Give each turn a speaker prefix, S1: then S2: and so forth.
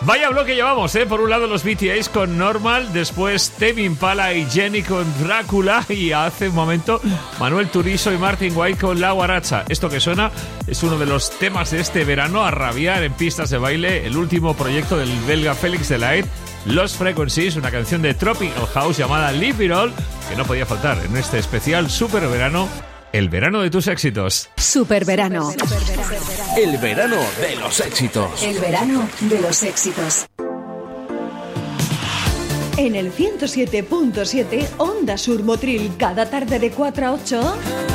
S1: Vaya bloque llevamos, ¿eh? Por un lado los BTS con Normal, después Tame Impala y Jenny con Drácula y hace un momento Manuel Turizo y Martin White con La Guaracha. Esto que suena es uno de los temas de este verano a rabiar en pistas de baile, el último proyecto del belga Félix Delahaye, Lost Frequencies, una canción de Tropical House llamada Leave It All, que no podía faltar en este especial super verano, el verano de tus éxitos.
S2: Super verano.
S3: El verano de los éxitos.
S2: El verano de los éxitos.
S4: En el 107.7 Onda Sur Motril, cada tarde de 4 a 8.